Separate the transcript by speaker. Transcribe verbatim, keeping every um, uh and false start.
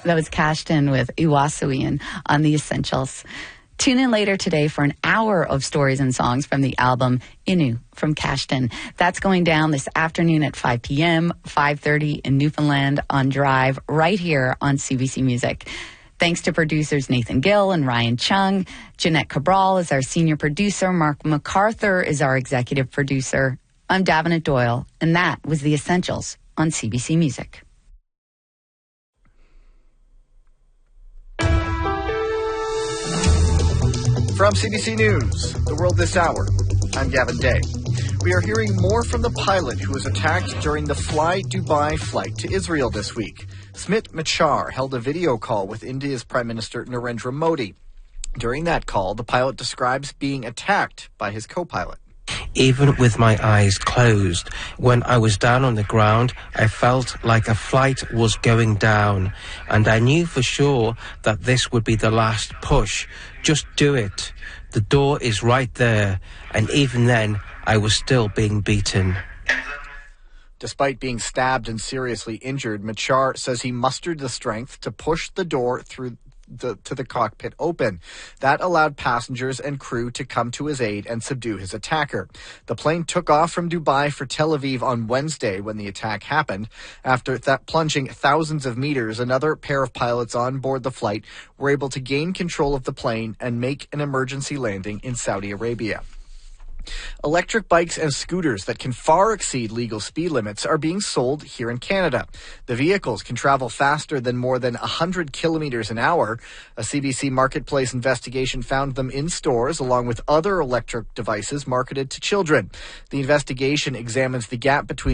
Speaker 1: That was Kashtan with Iwasuian on The Essentials. Tune in later today for an hour of stories and songs from the album Inu from Kashtan. That's going down this afternoon at five p.m., five thirty in Newfoundland on Drive, right here on C B C Music. Thanks to producers Nathan Gill and Ryan Chung. Jeanette Cabral is our senior producer. Mark MacArthur is our executive producer. I'm Davenant Doyle, and that was The Essentials on C B C Music.
Speaker 2: From C B C News, The World This Hour, I'm Gavin Day. We are hearing more from the pilot who was attacked during the Fly Dubai flight to Israel this week. Smit Machar held a video call with India's Prime Minister Narendra Modi. During that call, the pilot describes being attacked by his co-pilot.
Speaker 3: Even with my eyes closed, when I was down on the ground, I felt like a flight was going down, and I knew for sure that this would be the last push. Just do it. The door is right there, and even then, I was still being beaten.
Speaker 2: Despite being stabbed and seriously injured, Machar says he mustered the strength to push the door through The, to the cockpit open. That allowed passengers and crew to come to his aid and subdue his attacker. The plane took off from Dubai for Tel Aviv on Wednesday when the attack happened. After th- plunging thousands of meters, another pair of pilots on board the flight were able to gain control of the plane and make an emergency landing in Saudi Arabia. Electric bikes and scooters that can far exceed legal speed limits are being sold here in Canada. The vehicles can travel faster than more than one hundred kilometers an hour. A C B C Marketplace investigation found them in stores along with other electric devices marketed to children. The investigation examines the gap between